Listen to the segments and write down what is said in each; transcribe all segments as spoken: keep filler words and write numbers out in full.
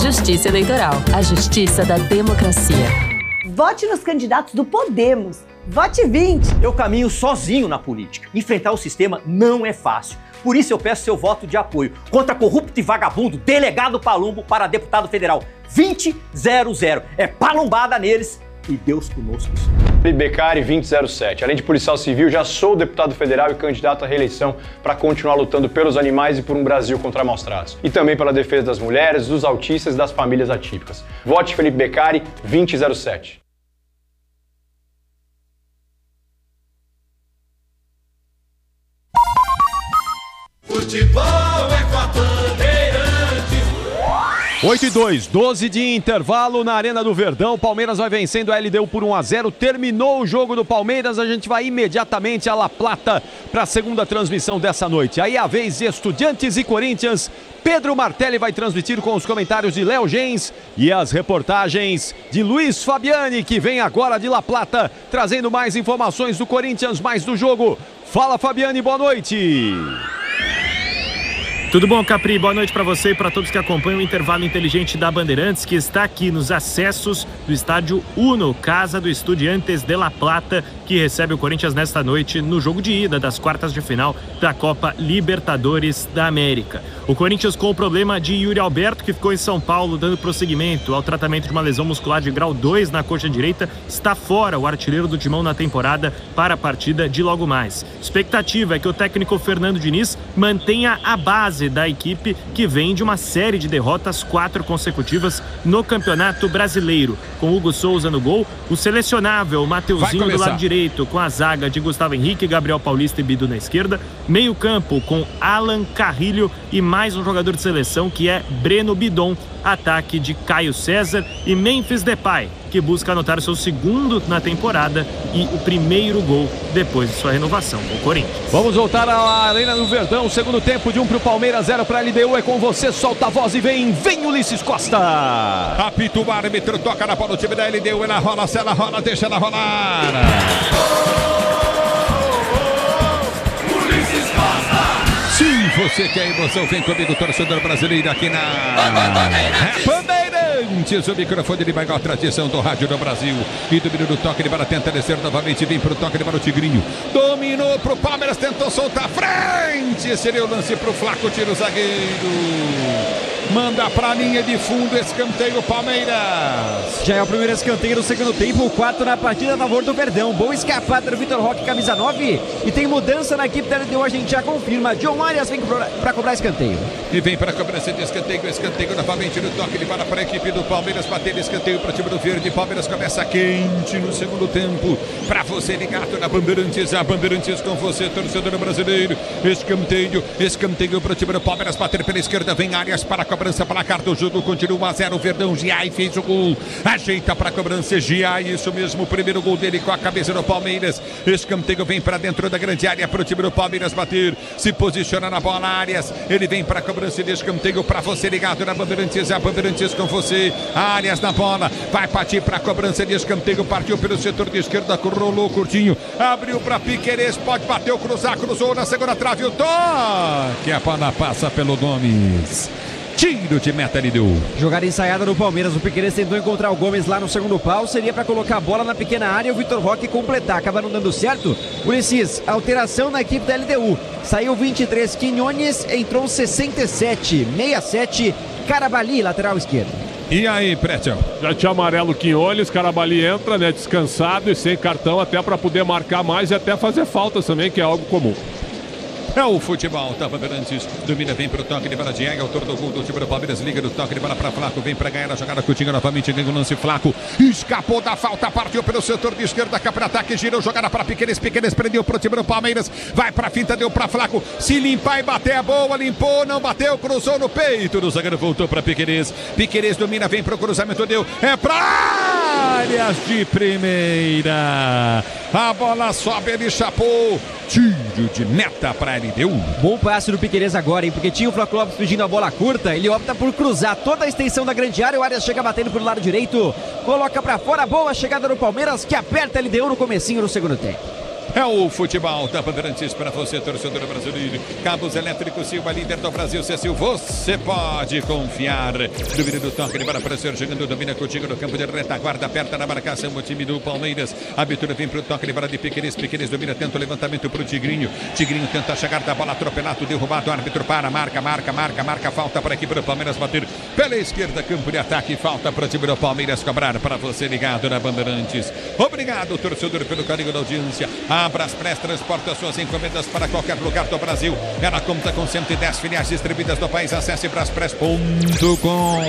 Justiça Eleitoral, a justiça da democracia. Vote nos candidatos do Podemos. Vote vinte. Eu caminho sozinho na política. Enfrentar o sistema não é fácil. Por isso eu peço seu voto de apoio contra corrupto e vagabundo delegado Palumbo para deputado federal. vinte zero zero. É palumbada neles e Deus conosco. Felipe Beccari, vinte zero sete. Além de policial civil, já sou deputado federal e candidato à reeleição para continuar lutando pelos animais e por um Brasil contra maus tratos. E também pela defesa das mulheres, dos autistas e das famílias atípicas. Vote Felipe Beccari, vinte zero sete. Futebol é com a Bandeirantes. oito e dois, doze de intervalo na Arena do Verdão. Palmeiras vai vencendo a L D U por um a zero. Terminou o jogo do Palmeiras. A gente vai imediatamente a La Plata para a segunda transmissão dessa noite. Aí a vez de Estudiantes e Corinthians. Pedro Martelli vai transmitir com os comentários de Léo Gens e as reportagens de Luiz Fabiani, que vem agora de La Plata, trazendo mais informações do Corinthians, mais do jogo. Fala, Fabiani, boa noite. Tudo bom, Capri? Boa noite para você e para todos que acompanham o Intervalo Inteligente da Bandeirantes, que está aqui nos acessos do estádio Uno, casa do Estudiantes de La Plata, que recebe o Corinthians nesta noite no jogo de ida das quartas de final da Copa Libertadores da América. O Corinthians com o problema de Yuri Alberto, que ficou em São Paulo dando prosseguimento ao tratamento de uma lesão muscular de grau dois na coxa direita, está fora o artilheiro do Timão na temporada para a partida de logo mais. Expectativa é que o técnico Fernando Diniz mantenha a base da equipe, que vem de uma série de derrotas, quatro consecutivas no Campeonato Brasileiro. Com Hugo Souza no gol, o selecionável Mateuzinho do lado direito, com a zaga de Gustavo Henrique, Gabriel Paulista e Bidu na esquerda, meio campo com Alan Carrilho e mais um jogador de seleção que é Breno Bidon, ataque de Caio César e Memphis Depay, que busca anotar o seu segundo na temporada e o primeiro gol depois de sua renovação com o Corinthians. Vamos voltar à Arena do Verdão, segundo tempo de um para o Palmeiras, zero para a L D U, é com você, solta a voz e vem, vem Ulisses Costa. Apita o árbitro, toca na bola, o time da L D U, ela rola, se ela rola, deixa ela rolar. Ulisses Costa. Se você quer emoção, vem comigo, torcedor brasileiro, aqui na é Bandeirantes. O microfone de maior tradição do rádio do Brasil. E domina do toque de bola, tenta descer novamente, vem pro toque de bola o Tigrinho. Dominou pro Palmeiras, tentou soltar frente. Seria o lance pro Flaco, tira o zagueiro. Manda pra linha de fundo, escanteio Palmeiras. Já é o primeiro escanteio do segundo tempo, quatro na partida a favor do Verdão. Boa escapada do Vitor Roque, camisa nove. E tem mudança na equipe da L D U, a gente já confirma. John Arias vem pra cobrar escanteio. E vem pra cobrança de escanteio, escanteio novamente no toque de bola para a equipe do Palmeiras. Bater escanteio para o time do Verde. Palmeiras começa quente no segundo tempo. Pra você ligado na Bandeirantes, a Bandeirantes com você, torcedor brasileiro. Escanteio, escanteio para o time do Palmeiras. Bater pela esquerda, vem Arias para a cobrança, placar do jogo, continua um a zero, Verdão, Giai fez o gol, ajeita para a cobrança, Giai, isso mesmo, o primeiro gol dele com a cabeça do Palmeiras, escanteio vem para dentro da grande área para o time do Palmeiras bater, se posiciona na bola, Arias, ele vem para a cobrança de escanteio para você ligado na Bandeirantes, a Bandeirantes com você, Arias na bola, vai partir para a cobrança de escanteio, partiu pelo setor de esquerda, rolou curtinho, abriu para Piquerez, pode bater o cruzar, cruzou na segunda trave, o toque, a bola passa pelo Gomes. Tiro de meta, L D U. Jogada ensaiada no Palmeiras, o Piquerez tentou encontrar o Gomes lá no segundo pau, seria para colocar a bola na pequena área e o Vitor Roque completar, acaba não dando certo. Ulisses, alteração na equipe da L D U, saiu vinte e três, Quinones, entrou sessenta e sete, sessenta e sete, Carabali, lateral esquerdo. E aí, Pretzel? Já tinha amarelo Quinones, Carabali entra, né, descansado e sem cartão, até para poder marcar mais e até fazer faltas também, que é algo comum. É o futebol, tá Bandeirantes, domina, vem pro toque de bola de Ega, autor do gol do time do Palmeiras, liga do toque de bola pra Flaco, vem pra ganhar a jogada, Coutinho novamente, ganha o lance, Flaco, escapou da falta, partiu pelo setor de esquerda, cá pra ataque, girou, jogada pra Piquerez, Piquerez prendeu pro time do Palmeiras, vai pra finta, deu pra Flaco, se limpar e bater a boa, limpou, não bateu, cruzou no peito, do zagueiro voltou pra Piquerez, Piquerez domina, vem pro cruzamento, deu, é pra áreas de primeira, a bola sobe, ele chapou, tiro de meta pra L D U. Bom passe do Piquerez agora, hein? Porque tinha o Flaco Lopes pedindo a bola curta, ele opta por cruzar toda a extensão da grande área, o Arias chega batendo pelo lado direito, coloca pra fora, boa chegada do Palmeiras, que aperta a L D U no comecinho do segundo tempo. É o futebol da Bandeirantes para você, torcedor brasileiro. Cabos elétricos Silva, líder do Brasil. Cecil, você pode confiar. Dúvida do toque de bola para ser jogando, domina contigo no campo de retaguarda, aperta na marcação o time do Palmeiras. A abertura vem para o toque de bola de Piqueires. Piqueires domina, tenta o levantamento para o Tigrinho. Tigrinho tenta chegar da bola, atropelado, derrubado. O árbitro para, marca, marca, marca, marca. Falta para aqui para o Palmeiras bater pela esquerda, campo de ataque. Falta para o time do Palmeiras cobrar para você ligado na Bandeirantes. Obrigado, torcedor, pelo carinho da audiência. Abra as Press, transporta suas encomendas para qualquer lugar do Brasil. Ela conta com cento e dez filiais distribuídas no país. Acesse braspress ponto com.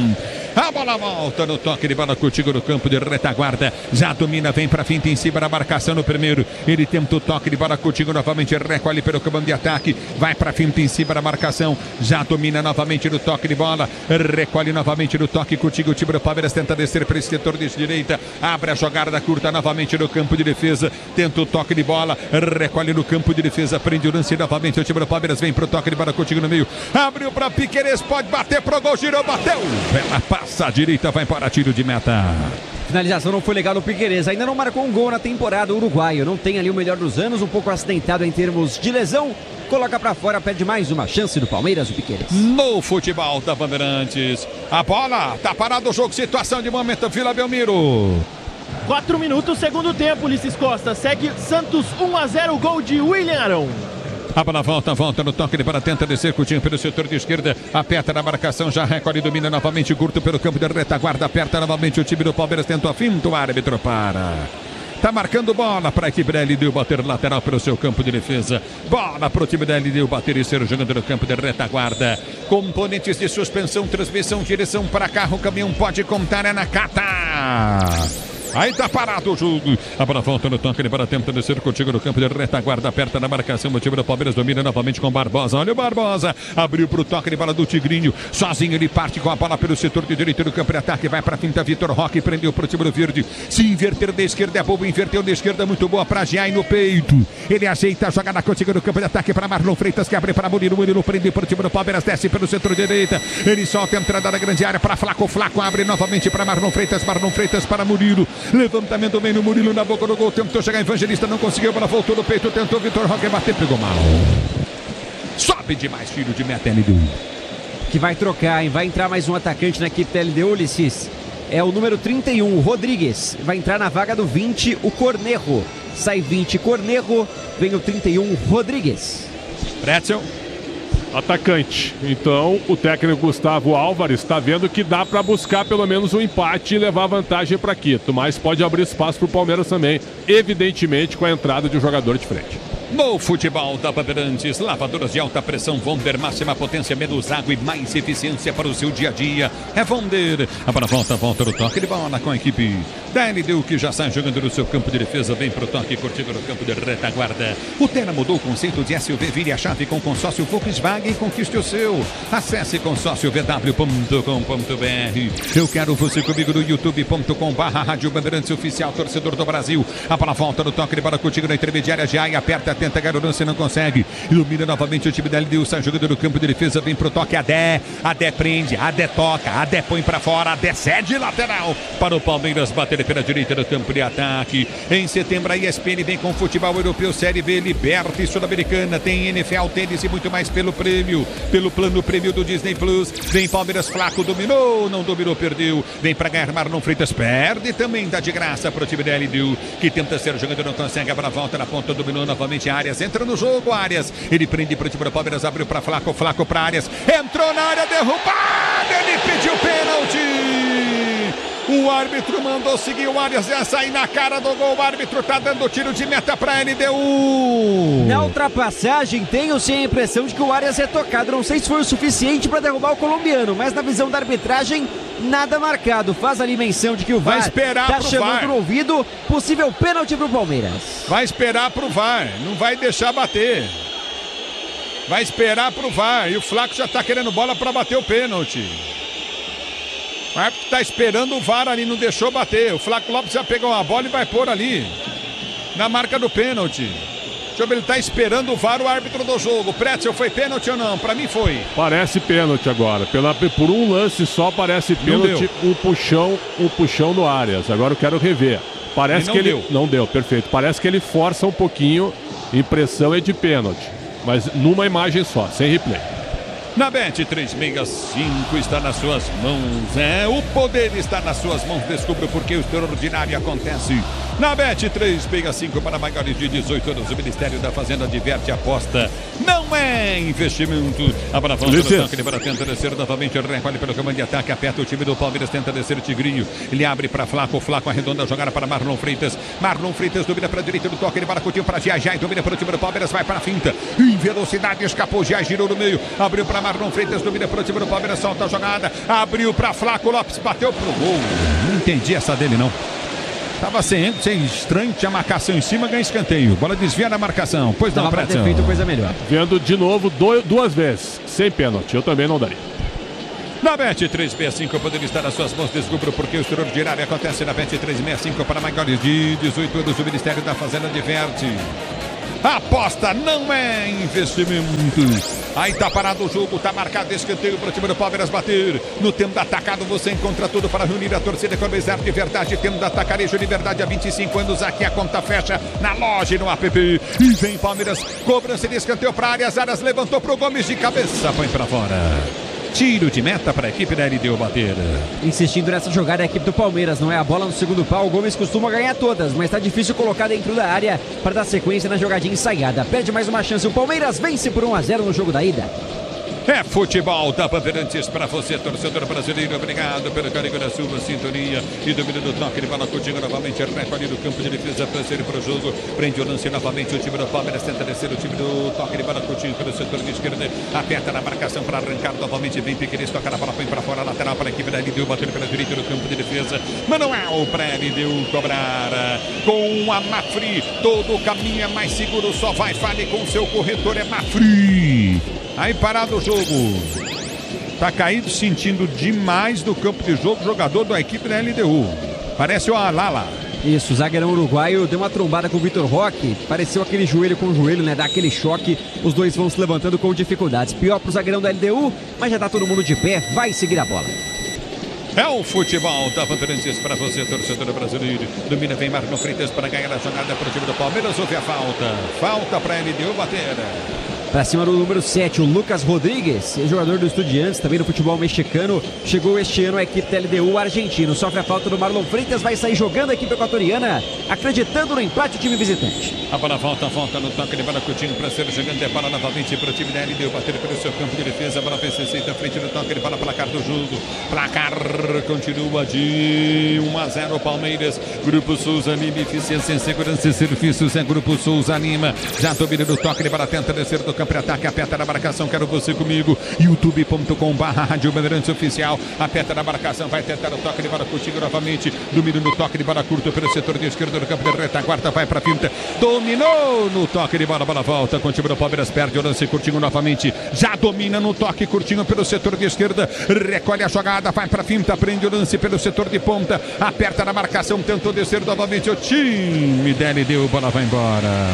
A bola volta no toque de bola contigo no campo de retaguarda. Já domina, vem para finta em cima da marcação no primeiro. Ele tenta o toque de bola contigo novamente. Recolhe pelo comando de ataque. Vai para finta em cima da marcação. Já domina novamente no toque de bola. Recolhe novamente no toque contigo. O time do Palmeiras tenta descer para esse setor de direita. Abre a jogada curta novamente no campo de defesa. Tenta o toque de bola. Recolhe no campo de defesa. Prende o lance novamente. O time do Palmeiras vem para o toque de bola contigo no meio. Abriu para Piqueires. Pode bater pro gol. Girou, bateu. Ela passa. A direita, vai para tiro de meta. Finalização não foi legal no Piqueires, ainda não marcou um gol na temporada uruguaio, não tem ali o melhor dos anos, um pouco acidentado em termos de lesão, coloca pra fora, perde mais uma chance do Palmeiras, o Piqueires. No futebol da Bandeirantes, a bola, tá parado o jogo, situação de momento, Vila Belmiro. Quatro minutos, segundo tempo, Ulisses Costa, segue Santos um a zero, gol de William Arão. A bola volta, volta no toque de bola, tenta descer Coutinho pelo setor de esquerda, aperta na marcação, já recolhe, domina novamente, curto pelo campo de retaguarda, aperta novamente o time do Palmeiras, tenta a finta, o árbitro para. Tá marcando bola para a equipe da L D U bater lateral pelo seu campo de defesa. Bola para o time da L D U bater e ser jogando no campo de retaguarda. Componentes de suspensão, transmissão, direção para carro, caminhão pode contar, é na Cata. Aí tá parado o jogo. A bola volta no toque, ele para tenta descer contigo no campo de retaguarda, aperta na marcação, o time do Palmeiras domina novamente com Barbosa. Olha o Barbosa, abriu pro toque de bola do Tigrinho, sozinho ele parte com a bola pelo setor de direito do campo de ataque, vai pra finta, Vitor Roque prendeu pro time do Verde, se inverter da esquerda é bobo, inverteu da esquerda, muito boa pra Giai no peito, ele ajeita a jogada contigo no campo de ataque para Marlon Freitas, que abre para Murilo, Murilo prende pro time do Palmeiras, desce pelo setor de direita, ele solta a entrada da grande área para Flaco, Flaco abre novamente para Marlon Freitas, Marlon Freitas para Murilo, levantamento vem no Murilo na boca do gol, tentou chegar Evangelista, não conseguiu, a bola voltou no peito, tentou Vitor Roque bater, pegou mal. Sobe demais, filho de meta L D U. Que vai trocar, hein? Vai entrar mais um atacante na equipe da L D U, Ulisses. É o número trinta e um, o Rodrigues. Vai entrar na vaga do vinte, o Cornejo. Sai vinte, Cornejo. Vem o trinta e um, Rodrigues. Pretzel. Atacante. Então, o técnico Gustavo Álvares está vendo que dá para buscar pelo menos um empate e levar vantagem para Quito, mas pode abrir espaço para o Palmeiras também, evidentemente com a entrada de um jogador de frente. No futebol da Bandeirantes, lavadoras de alta pressão Vonder, máxima potência, menos água e mais eficiência para o seu dia a dia. É Vonder. A bola volta, volta no toque de bola com a equipe da L D U, que já sai jogando no seu campo de defesa, vem pro toque, curtindo no campo de retaguarda. O Tena mudou o conceito de S U V, vire a chave com consórcio Volkswagen e conquiste o seu. Acesse consórcio v w ponto com ponto b r. Eu quero você comigo no youtube ponto com barra Rádio Bandeirantes Oficial, torcedor do Brasil. A bola volta no toque de bola contigo na intermediária, já aperta, tenta Garorança, não consegue, ilumina novamente o time da L D U, sai jogando no campo de defesa, vem pro toque, Adé, Adé prende, Adé toca, Adé põe pra fora, Adé cede lateral para o Palmeiras bater pela direita do campo de ataque. Em setembro a E S P N vem com futebol europeu, Série B, Liberta e Sul-Americana, tem N F L, tênis e muito mais pelo prêmio, pelo plano prêmio do Disney Plus. Vem Palmeiras, Flaco, dominou, não dominou, perdeu, vem pra ganhar, Marlon Freitas perde, também dá de graça pro time da L D U, que tenta ser jogando, não consegue, a bola volta na ponta, dominou novamente Arias, entra no jogo, Arias, ele prende para o time do Palmeiras, abriu para Flaco, Flaco para Arias, entrou na área, derrubada, ele pediu pênalti, o árbitro mandou seguir o Arias, ia sair na cara do gol, o árbitro tá dando tiro de meta para a L D U. Na ultrapassagem, tenho sim a impressão de que o Arias é tocado, não sei se foi o suficiente para derrubar o colombiano, mas na visão da arbitragem, nada marcado, faz ali menção de que o V A R vai esperar tá pro chamando V A R. no ouvido, possível pênalti pro Palmeiras. Vai esperar pro V A R, não vai deixar bater. Vai esperar pro V A R, e o Flaco já tá querendo bola para bater o pênalti. O árbitro tá esperando o V A R ali, não deixou bater. O Flaco Lopes já pegou a bola e vai pôr ali, na marca do pênalti. Deixa eu ver, ele tá esperando o V A R, o árbitro do jogo. Pretzel, foi pênalti ou não? Pra mim foi. Parece pênalti agora. Pela, por um lance só parece pênalti, um puxão, um puxão no Arias. Agora eu quero rever. Parece E não que ele deu. não deu, perfeito. Parece que ele força um pouquinho, impressão é de pênalti, mas numa imagem só, sem replay. Na Bet três seis cinco está nas suas mãos. É, o poder está nas suas mãos. Descubra por que o extraordinário acontece. Na Bet três seis cinco para maiores de dezoito anos, o Ministério da Fazenda adverte a aposta. Não é investimento. A bola volta no toque de bola, tenta descer novamente. Recolhe pelo comando de ataque, aperta o time do Palmeiras, tenta descer o Tigrinho. Ele abre para Flaco, Flaco arredonda a jogada para Marlon Freitas. Marlon Freitas domina para a direita do toque de bola, Coutinho para Gia, Gia domina para o time do Palmeiras, vai para a finta. Em velocidade, escapou, Gia girou no meio, abriu para Marlon Freitas, domina para o time do Palmeiras, solta a jogada, abriu para Flaco Lopes, bateu pro gol. Não entendi essa dele não. Tava sem, sem estranho, tinha marcação em cima, ganha escanteio. Bola desvia da marcação. Pois não, Preto. Ter feito coisa melhor. Vendo de novo do, duas vezes, sem pênalti. Eu também não daria. Na Bet três seis cinco, poderia estar nas suas mãos. Descubra porque o extraordinário acontece na Bet três seis cinco para maiores de dezoito anos. O Ministério da Fazenda adverte. Aposta não é investimento. Aí tá parado o jogo, tá marcado escanteio para o time do Palmeiras bater. No tempo da atacado você encontra tudo para reunir a torcida e economizar de verdade. Tempo da Atacarejo Liberdade há vinte e cinco anos. Aqui a conta fecha na loja e no app. E vem Palmeiras, cobrança de escanteio para áreas. Áreas levantou pro Gomes de cabeça, põe para fora. Tiro de meta para a equipe da L D U bater. Insistindo nessa jogada, a equipe do Palmeiras. Não é a bola no segundo pau. O Gomes costuma ganhar todas, mas está difícil colocar dentro da área para dar sequência na jogadinha ensaiada. Perde mais uma chance. O Palmeiras vence por um a zero no jogo da ida. É futebol da Bandeirantes para você, torcedor brasileiro. Obrigado pelo carinho da sua sintonia. E domínio do toque de bola, Coutinho novamente recolhe do campo de defesa para ser para o jogo. Prende o lance novamente. O time do Palmeiras tenta descer. O time do toque de bola, Coutinho pelo setor de esquerda. Aperta na marcação para arrancar novamente. Vem Piqueires, toca na bola, põe para fora. Lateral para a equipe da L D U, batendo pela direita do campo de defesa. Manuel para a L D U cobrar. Com a Mafri, todo o caminho é mais seguro. Só vai, fale com seu corretor, é Mafri. Aí parado o jogo. Tá caído, sentindo demais do campo de jogo, jogador da equipe da L D U. Parece o Alala. Isso, o zagueirão uruguaio deu uma trombada com o Vitor Roque. Pareceu aquele joelho com joelho, né? Dá aquele choque. Os dois vão se levantando com dificuldades. Pior pro zagueirão da L D U, mas já tá todo mundo de pé. Vai seguir a bola. É o futebol da Bandeirantes para você, torcedor brasileiro. Domina, vem Marlon Freitas para ganhar a jogada para o time do Palmeiras. Houve a falta. Falta para a L D U bater. Para cima do número sete, o Lucas Rodrigues, jogador do Estudiantes, também no futebol mexicano. Chegou este ano a equipe da L D U argentino. Sofre a falta do Marlon Freitas, vai sair jogando a equipe equatoriana, acreditando no empate do time visitante. A bola volta, volta no toque de bola, Coutinho para ser jogando de bola novamente para o time da L D U. Bater pelo seu campo de defesa, a bola P C C à frente do toque de bola, placar do jogo. Placar continua de um a zero Palmeiras. Grupo Souza Lima, eficiência em segurança e serviços. É Grupo Souza Lima. Já domina do toque de bola, tenta descer do campo de ataque, aperta na marcação, quero você comigo. youtube ponto com barra Rádio Bandeirantes Oficial. Aperta na marcação, vai tentar o toque de bola Coutinho novamente. Domina no toque de bola curto pelo setor de esquerda do campo de retaguarda, vai para a finta. Dominou no toque de bola, bola volta com o time do Palmeiras, perde o lance, Coutinho novamente. Já domina no toque, Coutinho pelo setor de esquerda. Recolhe a jogada, vai para a finta, prende o lance pelo setor de ponta. Aperta na marcação, tentou descer novamente o time da L D U, bola vai embora.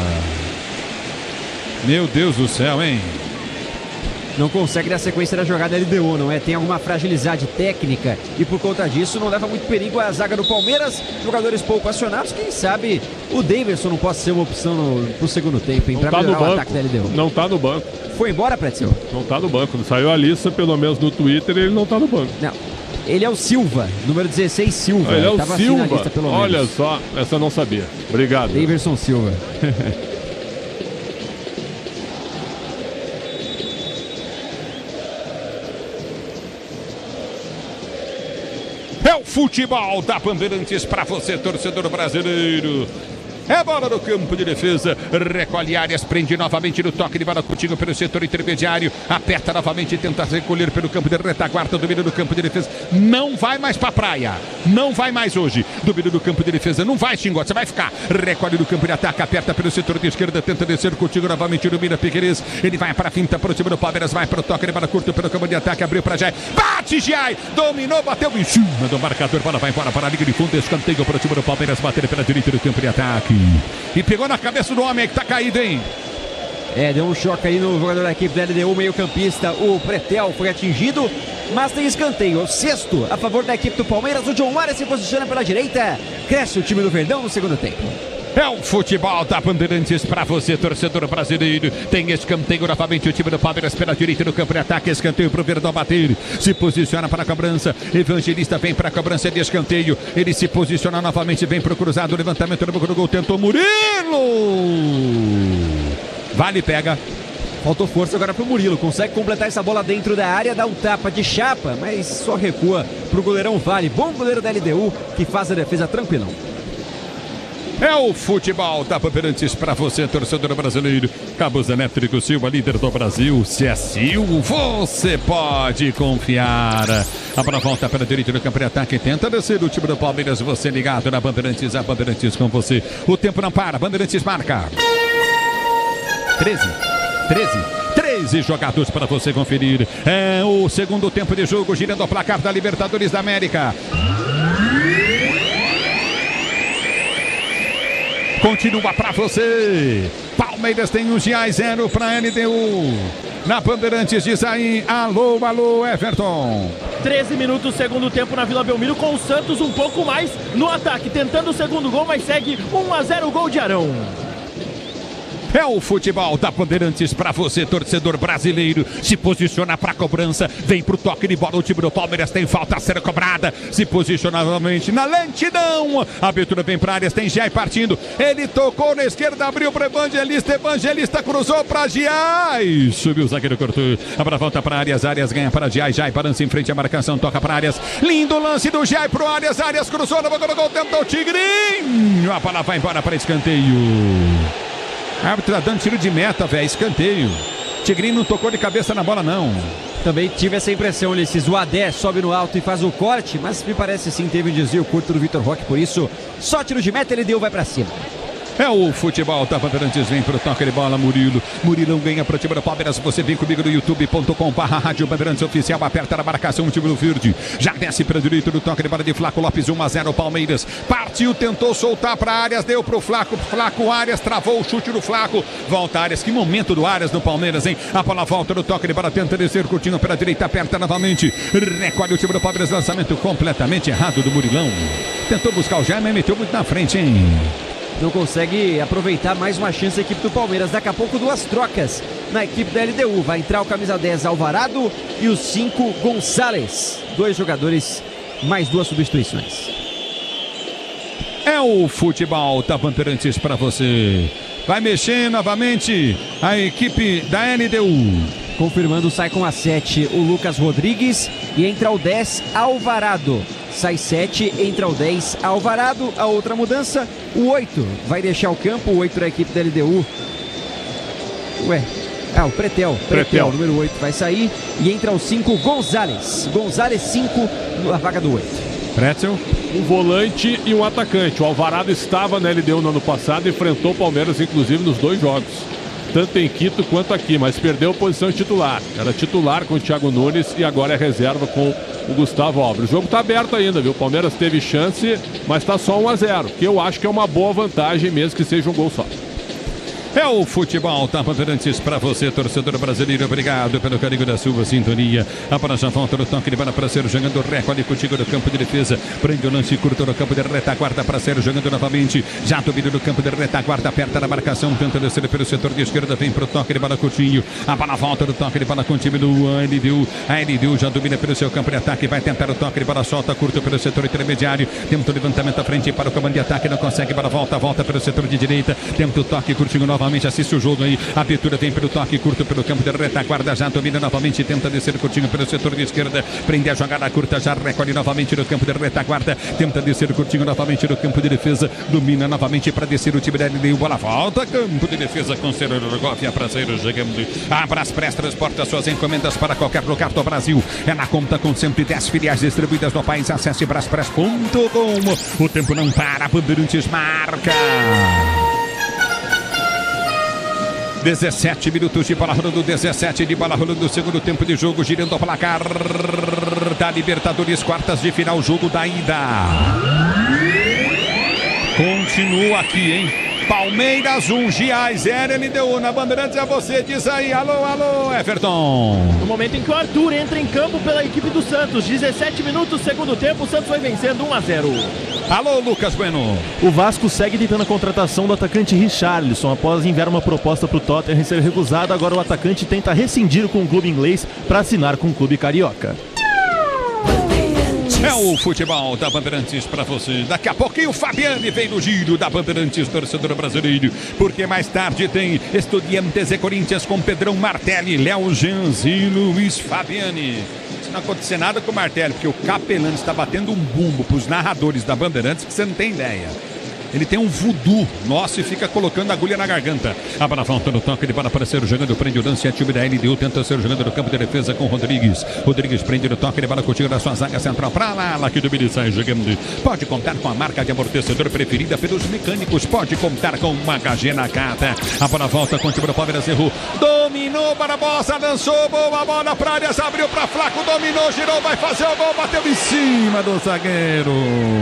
Meu Deus do céu, hein? Não consegue dar sequência da jogada L D U, não é? Tem alguma fragilidade técnica e por conta disso não leva muito perigo a zaga do Palmeiras. Jogadores pouco acionados, quem sabe o Daverson não pode ser uma opção no, pro segundo tempo, hein? Pra tá melhorar no o banco. ataque da L D U. Não tá no banco. Foi embora, Pretzel? Não tá no banco. Saiu a lista, pelo menos no Twitter, ele não tá no banco. Não. Ele é o Silva, número dezesseis, Silva. Ele é o Tava Silva. Assim na lista, pelo menos. Olha só, essa eu não sabia. Obrigado. Daverson Silva. É o futebol da Bandeirantes para você, torcedor brasileiro. É bola no campo de defesa, recolhe áreas, prende novamente no toque de bola, Coutinho pelo setor intermediário, aperta novamente, tenta recolher pelo campo de retaguarda, domina no campo de defesa, não vai mais pra praia, não vai mais hoje, domina no campo de defesa, não vai, Xingote, você vai ficar, recolhe no campo de ataque, aperta pelo setor de esquerda, tenta descer, Coutinho novamente, domina Piqueires, ele vai para a finta, pro time do Palmeiras, vai para o toque de bola curto pelo campo de ataque, abriu para Jai, bate Jai, dominou, bateu em cima do marcador, bola vai embora para a liga de fundo, escanteio para o time do Palmeiras, bater pela direita do campo de ataque. E pegou na cabeça do homem que tá caído, hein? É, deu um choque aí no jogador da equipe da L D U, meio campista, o Pretel foi atingido, mas tem escanteio. O sexto a favor da equipe do Palmeiras, o John Arias se posiciona pela direita, cresce o time do Verdão no segundo tempo. É o futebol da Bandeirantes para você, torcedor brasileiro. Tem escanteio novamente, o time do Palmeiras pela direita no campo de ataque. Escanteio para o Verdão bater. Se posiciona para a cobrança. Evangelista vem para a cobrança de escanteio. Ele se posiciona novamente, vem para o cruzado. Levantamento no boca do gol, tentou Murilo. Vale, pega. Faltou força agora pro Murilo, consegue completar essa bola dentro da área, dá um tapa de chapa, mas só recua pro goleirão Vale. Bom goleiro da L D U que faz a defesa tranquilão. É o futebol da Bandeirantes para você, torcedor brasileiro. Cabos Elétricos Silva, líder do Brasil. Se é Silva, você pode confiar. A bola volta para a direita do campo de ataque. Tenta descer o time do Palmeiras. Você ligado na Bandeirantes, a Bandeirantes com você. O tempo não para, Bandeirantes marca. treze, treze. treze jogadores para você conferir. É o segundo tempo de jogo, girando o placar da Libertadores da América. Continua para você. Palmeiras tem um G A zero para L D U. Na Bandeirantes diz aí, alô, alô, Everton. treze minutos, segundo tempo na Vila Belmiro, com o Santos um pouco mais no ataque, tentando o segundo gol, mas segue um a zero, gol de Arão. É o futebol da Bandeirantes para você, torcedor brasileiro. Se posiciona para a cobrança, vem pro toque de bola. O time do Palmeiras tem falta a ser cobrada. Se posiciona novamente na lentidão. A abertura vem para áreas, tem Giai partindo. Ele tocou na esquerda, abriu para Evangelista. Evangelista cruzou para Giai. Subiu o zagueiro, cortou. A volta para áreas, áreas ganha para Giai. Giai balança em frente à marcação, toca para áreas. Lindo lance do Giai pro áreas. Áreas cruzou no gol, tentou o Tigrinho. A bola vai embora para escanteio. A árbitro tá dando tiro de meta, velho, escanteio. Tigrinho não tocou de cabeça na bola, não. Também tive essa impressão, Ulisses. O Adé sobe no alto e faz o corte, mas me parece sim, teve um desvio curto do Vitor Roque, por isso, só tiro de meta, ele deu, vai pra cima. É o futebol da Bandeirantes, vem pro toque de bola, Murilo. Murilão ganha pro time do Palmeiras. Você vem comigo no youtube ponto com barra rádio Bandeirantes oficial. Aperta na marcação o time do Verde. Já desce para direito do toque de bola de Flaco Lopes. um a zero Palmeiras. Partiu, tentou soltar para Arias, deu pro Flaco. Flaco Arias travou o chute do Flaco. Volta Arias. Que momento do Arias no Palmeiras, hein? A bola volta no toque de bola, tenta descer, curtindo pela direita, aperta novamente. Recolhe o time do Palmeiras. Lançamento completamente errado do Murilão. Tentou buscar o Jaime, meteu muito na frente, hein? Não consegue aproveitar mais uma chance a equipe do Palmeiras. Daqui a pouco duas trocas na equipe da L D U. Vai entrar o camisa dez Alvarado e o cinco Gonçalves. Dois jogadores, mais duas substituições. É o futebol da Bandeirantes para você. Vai mexer novamente a equipe da L D U. Confirmando, sai com a sete o Lucas Rodrigues e entra o dez Alvarado. Sai sete, entra o dez Alvarado. A outra mudança, o oito vai deixar o campo, o oito da equipe da L D U. Ué, ah, o Pretel, Pretel, Pretel. número oito vai sair e entra o cinco Gonçalves. Gonçalves cinco na vaga do oito. Pretzel. Um volante e um atacante. O Alvarado estava na L D U no ano passado e enfrentou o Palmeiras, inclusive, nos dois jogos. Tanto em Quito quanto aqui, mas perdeu a posição de titular. Era titular com o Thiago Nunes e agora é reserva com o Gustavo Alves. O jogo está aberto ainda, viu? O Palmeiras teve chance, mas está só um a zero, que eu acho que é uma boa vantagem, mesmo que seja um gol só. É o futebol da Bandeirantes para você, torcedor brasileiro. Obrigado pelo carinho da sua sintonia. A bola já volta no toque de bola para ser jogando recorde contigo no campo de defesa. Prende o lance curto no campo de retaguarda para ser jogando novamente. Já domina no campo de retaguarda, aperta na marcação, tenta descer pelo setor de esquerda, vem para o toque de bola curtinho. A bola volta no toque de bola com o time do L D U. A L D U já domina pelo seu campo de ataque, vai tentar o toque de bola, solta curto pelo setor intermediário. Tenta o levantamento à frente para o comando de ataque, não consegue, bola volta, volta pelo setor de direita. Tenta o toque curtinho novamente. Assiste o jogo aí, a abertura vem pelo toque curto pelo campo de retaguarda, já domina novamente, tenta descer curtinho pelo setor de esquerda, prende a jogada curta, já recolhe novamente no campo de retaguarda, tenta descer curtinho novamente no campo de defesa, domina novamente para descer o time da L D U, bola volta, campo de defesa com Ciro Rogófia para sair jogando. A Braspress transporta suas encomendas para qualquer lugar do Brasil, é na conta com cento e dez filiais distribuídas no país. Acesse braspress ponto com. O tempo não para, Bandeirantes marca. dezessete minutos de bola rolando, dezessete de bola rolando, segundo tempo de jogo, girando o placar da Libertadores, quartas de final, jogo da ida. Continua aqui, hein? Palmeiras um, Giai zero, L D U. Na Bandeirantes é você, diz aí, alô, alô, Everton. No momento em que o Arthur entra em campo pela equipe do Santos, dezessete minutos, segundo tempo, o Santos vai vencendo um a zero. Alô, Lucas Bueno. O Vasco segue tentando a contratação do atacante Richarlison. Após enviar uma proposta para o Tottenham ser recusada, agora o atacante tenta rescindir com o clube inglês para assinar com o clube carioca. É o futebol da Bandeirantes para você. Daqui a pouquinho o Fabiane vem no giro da Bandeirantes, torcedor brasileiro. Porque mais tarde tem Estudiantes e Corinthians com Pedrão Martelli, Léo Jans e Luiz Fabiane. Se não acontecer nada com o Martelli, porque o Capelano está batendo um bumbo para os narradores da Bandeirantes que você não tem ideia. Ele tem um voodoo nosso e fica colocando agulha na garganta. A bola volta no toque, ele para aparecer jogando, prende o lance, é time da L D U, tenta ser jogando no campo de defesa com Rodrigues. Rodrigues prende no toque, ele para contigo da sua zaga central para lá, lá que do Billy sai jogando. Pode contar com a marca de amortecedor preferida pelos mecânicos, pode contar com uma H G na carta. A bola volta com o time do Palmeiras, errou. Dominou para a bola, lançou, boa bola para área, abriu para Flaco, dominou, girou, vai fazer o gol, bateu em cima do zagueiro.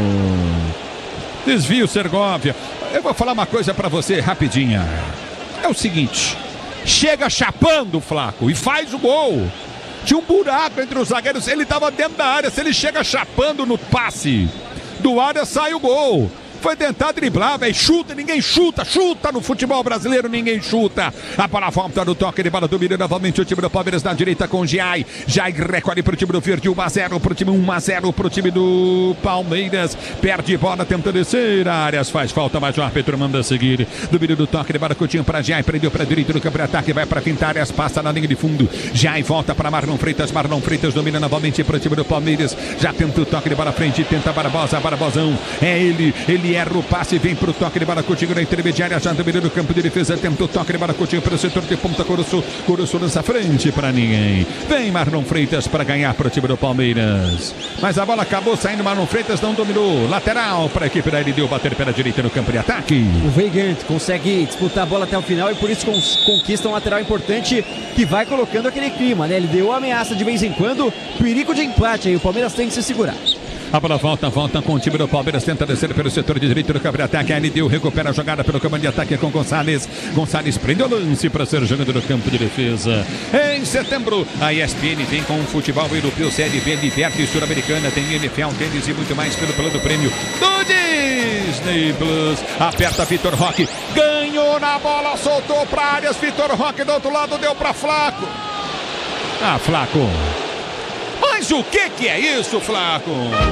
Desvio Segovia. Eu vou falar uma coisa pra você rapidinha. É o seguinte, chega chapando o Flaco e faz o gol. Tinha um buraco entre os zagueiros, ele tava dentro da área. Se ele chega chapando no passe do área, sai o gol. Foi tentar driblar, velho, chuta, ninguém chuta, chuta no futebol brasileiro, ninguém chuta. A bola volta no toque de bola, domina novamente o time do Palmeiras na direita com o Giai. Giai recolhe pro time do Verde, um a zero pro time, um a zero pro time do Palmeiras. Perde bola, tenta descer, Arias faz falta, mas o árbitro manda seguir. Domínio do toque de bola, Coutinho para Giai, prendeu pra direita no campo de ataque, vai pra finta, Arias passa na linha de fundo. Giai volta para Marlon Freitas, Marlon Freitas domina novamente pro time do Palmeiras. Já tenta o toque de bola à frente, tenta Barbosa, Barbosão, é ele, ele erra o passe, vem pro toque de bola, Coutinho na intermediária, já dominou no campo de defesa, tenta o toque de bola, Coutinho pelo setor de ponta, Coroço, Coroço lança frente pra ninguém. Vem Marlon Freitas para ganhar pro time do Palmeiras. Mas a bola acabou saindo, Marlon Freitas não dominou. Lateral para a equipe da L D U bater pela direita no campo de ataque. O Weigand consegue disputar a bola até o final e por isso conquista um lateral importante que vai colocando aquele clima, né? L D U ameaça de vez em quando, perigo de empate aí, o Palmeiras tem que se segurar. A bola volta, volta com o time do Palmeiras, tenta descer pelo setor de direito do campo de ataque. A L D U recupera a jogada pelo campo de ataque com Gonçalves. Gonçalves prende o lance para ser jogado no campo de defesa. Em setembro, a E S P N vem com o futebol europeu, Série B, Liberty Sul-Americana, tem N F L, tênis e muito mais pelo plano prêmio do Disney Plus. Aperta Vitor Roque, ganhou na bola, soltou para Arias. Vitor Roque do outro lado deu para Flaco. Ah, Flaco. Mas o que que é isso, Flaco?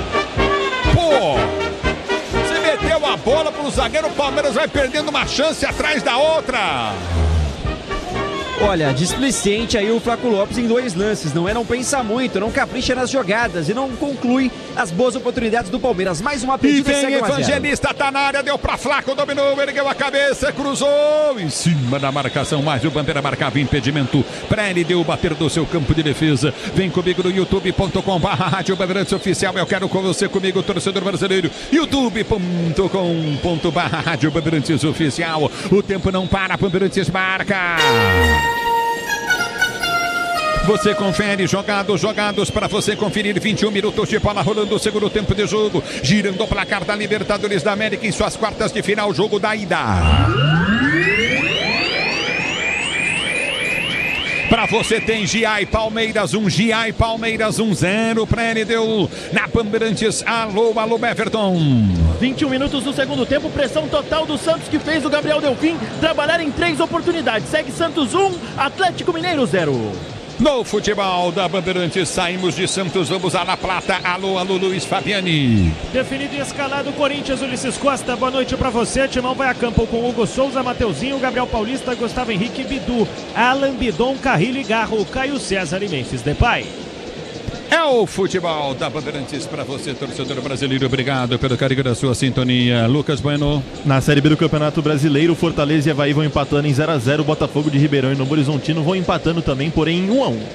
Pô, você meteu a bola pro zagueiro, o Palmeiras vai perdendo uma chance atrás da outra. Olha, displicente aí o Flaco Lopes em dois lances, não é, não pensa muito, não capricha nas jogadas e não conclui as boas oportunidades do Palmeiras. Mais uma pedida, e vem Evangelista, tá na área, deu pra Flaco, dominou, ergueu a cabeça, cruzou em cima da marcação, mas o Bandeira marcava impedimento pra ele, deu bater do seu campo de defesa. Vem comigo no youtube ponto com barra Rádio Bandeirantes Oficial, eu quero com você comigo, torcedor brasileiro, youtube ponto com ponto barra Rádio Bandeirantes Oficial. O tempo não para, Bandeirantes marca. Você confere jogados, jogados para você conferir. vinte e um minutos de bola rolando o segundo tempo de jogo. Girando o placar da Libertadores da América em suas quartas de final, jogo da ida. Para você tem Giai Palmeiras um, Giai Palmeiras um, zero para L D U na Bandeirantes. Alô, alô, Everton. vinte e um minutos do segundo tempo, pressão total do Santos que fez o Gabriel Delfim trabalhar em três oportunidades. Segue Santos um, Atlético Mineiro zero. No futebol da Bandeirantes, saímos de Santos, vamos a La Plata. Alô, alô, Luiz Fabiani. Definido e escalado, Corinthians, Ulisses Costa, boa noite pra você. Timão vai a campo com Hugo Souza, Mateuzinho, Gabriel Paulista, Gustavo Henrique, Bidu, Alan, Bidon, Carrilho e Garro, Caio César e Memphis Depay. É o futebol da Bandeirantes para você, torcedor brasileiro. Obrigado pelo carinho da sua sintonia. Lucas Bueno. Na Série B do Campeonato Brasileiro, Fortaleza e Avaí vão empatando em zero a zero. Botafogo de Ribeirão e Novo Horizontino vão empatando também, porém em um a um.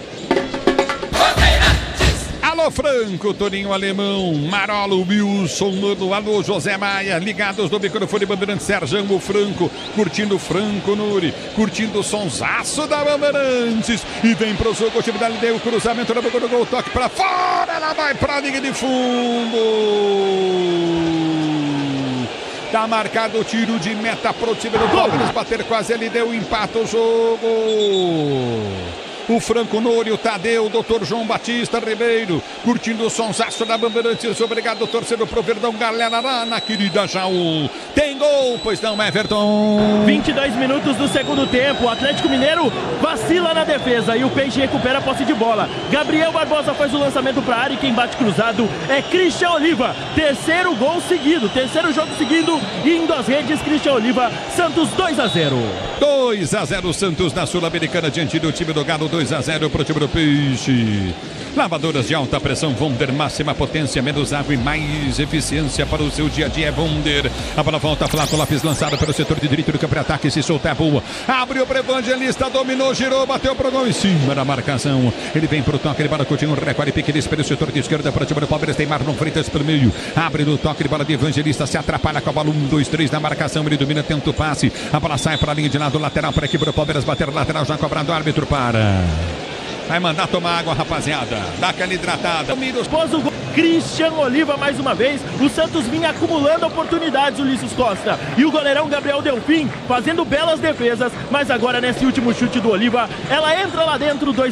Alô, Franco, Toninho Alemão, Marolo, Wilson, Mano, alô, José Maia, ligados no microfone Bandeirantes, Serjão, o Franco, curtindo Franco Nuri, curtindo o sonsaço da Bandeirantes, e vem pro jogo, o time da L D U, cruzamento na boca do gol, toque pra fora, ela vai pra linha de fundo. Tá marcado o tiro de meta pro time do Palmeiras. Bater quase, ele deu, empata o jogo. O Franco Nori, o Tadeu, o doutor João Batista Ribeiro, curtindo o sonsaço da Bandeirantes. Obrigado, torcedor pro Verdão, galera lá na querida Jaú. Tem gol, pois não, Everton? vinte e dois minutos do segundo tempo. O Atlético Mineiro vacila na defesa e o Peixe recupera a posse de bola. Gabriel Barbosa faz o lançamento para a área e quem bate cruzado é Christian Oliva. Terceiro gol seguido, terceiro jogo seguido, indo às redes. Christian Oliva, Santos dois a zero. dois a zero Santos na Sul-Americana diante do time do Galo. dois a zero para o time do Peixe. Lavadoras de alta pressão Wonder, máxima potência, menos água e mais eficiência para o seu dia a dia. É Wonder. A bola volta, Flávio Lopes lançado pelo setor de direito do campo de ataque. Se soltar é boa. Abriu para Evangelista, dominou, girou, bateu pro gol em cima da marcação. Ele vem pro toque de bola, continua, recolhe, pique pelo setor de esquerda para o time do Palmeiras. Tem Marlon Freitas pelo meio. Abre no toque de bola de Evangelista, se atrapalha com a bola. um, dois, três na marcação. Ele domina, tenta o passe. A bola sai para a linha de lado, lateral para a equipe do Palmeiras. Bater lateral, já cobrado, o árbitro para. Vai mandar tomar água, rapaziada. Dá aquela hidratada. Após o gol, Christian Oliva mais uma vez. O Santos vinha acumulando oportunidades, Ulisses Costa. E o goleirão Gabriel Delfim fazendo belas defesas. Mas agora nesse último chute do Oliva, ela entra lá dentro, dois